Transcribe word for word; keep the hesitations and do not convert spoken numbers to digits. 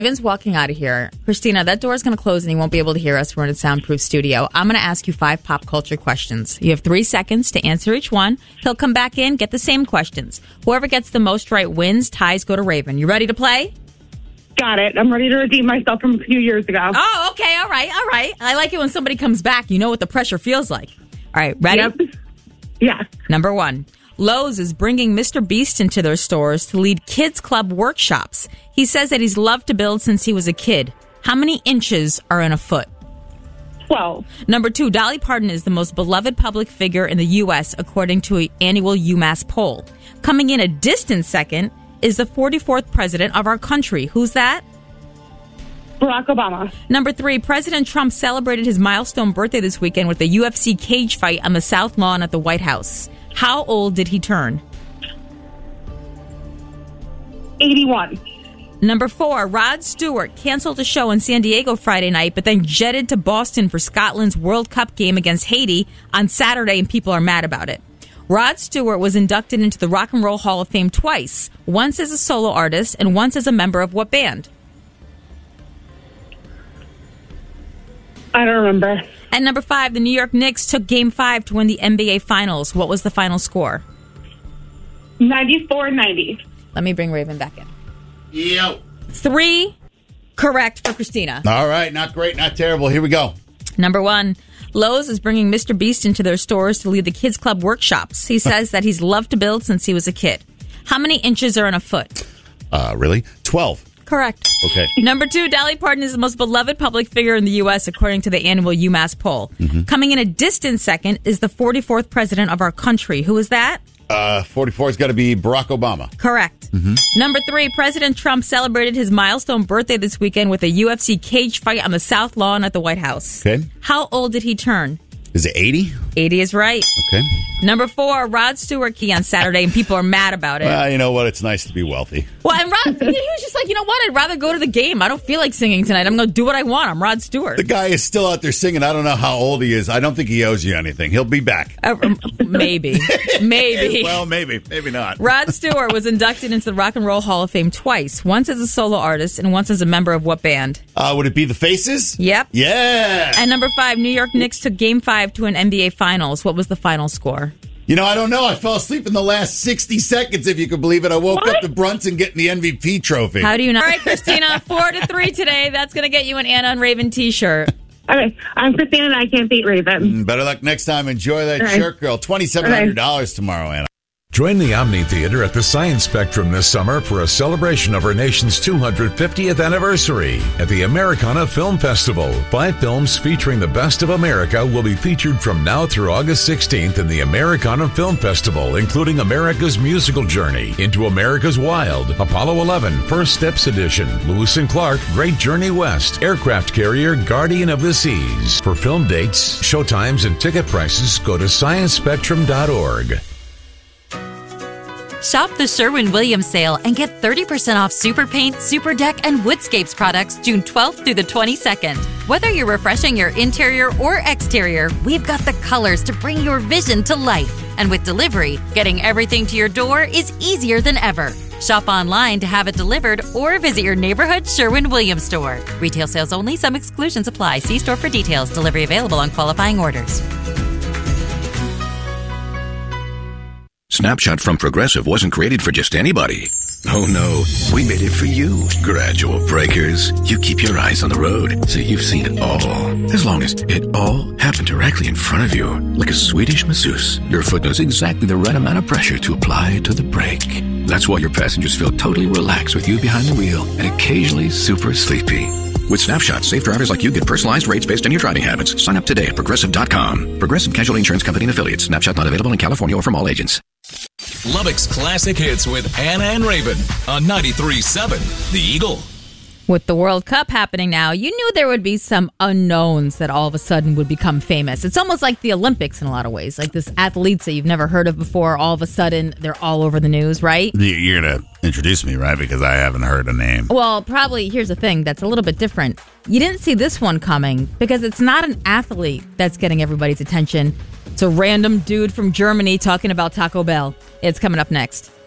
Ivan's walking out of here. Christina, that door's going to close and he won't be able to hear us. We're in a soundproof studio. I'm going to ask you five pop culture questions. You have three seconds to answer each one. He'll come back in, get the same questions. Whoever gets the most right wins. Ties go to Raven. You ready to play? Got it. I'm ready to redeem myself from a few years ago. Oh, okay. All right. All right. I like it when somebody comes back. You know what the pressure feels like. All right. Ready? Yep. Yeah. Number one. Lowe's is bringing Mister Beast into their stores to lead kids club workshops. He says that he's loved to build since he was a kid. How many inches are in a foot? twelve. Number two, Dolly Parton is the most beloved public figure in the U S according to an annual UMass poll. Coming in a distant second is the forty-fourth president of our country. Who's that? Barack Obama. Number three, President Trump celebrated his milestone birthday this weekend with a U F C cage fight on the South Lawn at the White House. How old did he turn? eighty-one. Number four, Rod Stewart canceled a show in San Diego Friday night, but then jetted to Boston for Scotland's World Cup game against Haiti on Saturday, and people are mad about it. Rod Stewart was inducted into the Rock and Roll Hall of Fame twice, once as a solo artist and once as a member of what band? I don't remember. And number five, the New York Knicks took Game five to win the N B A Finals. What was the final score? ninety-four ninety. Let me bring Raven back in. Yo. Three correct for Christina. All right, not great, not terrible. Here we go. Number one, Lowe's is bringing Mister Beast into their stores to lead the kids club workshops. He says that he's loved to build since he was a kid. How many inches are in a foot? Uh, really? twelve. Correct. Okay. Number two, Dolly Parton is the most beloved public figure in the U S according to the annual UMass poll. Mm-hmm. Coming in a distant second is the forty-fourth president of our country. Who is that? Uh, forty-four's got to be Barack Obama. Correct. Mm-hmm. Number three, President Trump celebrated his milestone birthday this weekend with a U F C cage fight on the South Lawn at the White House. Okay. How old did he turn? Is it eighty? eighty is right. Okay. Number four, Rod Stewart key on Saturday, and people are mad about it. Well, you know what? It's nice to be wealthy. Well, and Rod, he was just like, you know what? I'd rather go to the game. I don't feel like singing tonight. I'm going to do what I want. I'm Rod Stewart. The guy is still out there singing. I don't know how old he is. I don't think he owes you anything. He'll be back. Uh, maybe. Maybe. Well, maybe. Maybe not. Rod Stewart was inducted into the Rock and Roll Hall of Fame twice, once as a solo artist and once as a member of what band? Uh, would it be the Faces? Yep. Yeah. And number five, New York Knicks took Game five to an N B A Finals. What was the final score? You know, I don't know. I fell asleep in the last sixty seconds, if you could believe it. I woke what? up to Brunson getting the M V P trophy. How do you know? All right, Christina, four to three today. That's going to get you an Anna and Raven t-shirt. Okay, I'm Christina and I can't beat Raven. Better luck next time. Enjoy that right. shirt, girl. twenty-seven hundred dollars tomorrow, Anna. Join the Omni Theater at the Science Spectrum this summer for a celebration of our nation's two hundred fiftieth anniversary at the Americana Film Festival. Five films featuring the best of America will be featured from now through August sixteenth in the Americana Film Festival, including America's Musical Journey, Into America's Wild, Apollo eleven, First Steps Edition, Lewis and Clark, Great Journey West, Aircraft Carrier, Guardian of the Seas. For film dates, showtimes, and ticket prices, go to science spectrum dot org. Shop the Sherwin-Williams sale and get thirty percent off Super Paint, Super Deck, and Woodscapes products June twelfth through the twenty-second. Whether you're refreshing your interior or exterior, we've got the colors to bring your vision to life. And with delivery, getting everything to your door is easier than ever. Shop online to have it delivered or visit your neighborhood Sherwin-Williams store. Retail sales only. Some exclusions apply. See store for details. Delivery available on qualifying orders. Snapshot from Progressive wasn't created for just anybody. Oh no, we made it for you. Gradual breakers. You keep your eyes on the road, so you've seen it all. As long as it all happened directly in front of you, like a Swedish masseuse, your foot knows exactly the right amount of pressure to apply to the brake. That's why your passengers feel totally relaxed with you behind the wheel and occasionally super sleepy. With Snapshot, safe drivers like you get personalized rates based on your driving habits. Sign up today at Progressive dot com. Progressive Casualty Insurance Company and Affiliates. Snapshot not available in California or from all agents. Lubbock's Classic Hits with Anna and Raven on ninety-three point seven The Eagle. With the World Cup happening now, you knew there would be some unknowns that all of a sudden would become famous. It's almost like the Olympics in a lot of ways. Like this athletes that you've never heard of before, all of a sudden they're all over the news, right? You're going to introduce me, right? Because I haven't heard a name. Well, probably, here's the thing that's a little bit different. You didn't see this one coming because it's not an athlete that's getting everybody's attention. It's a random dude from Germany talking about Taco Bell. It's coming up next.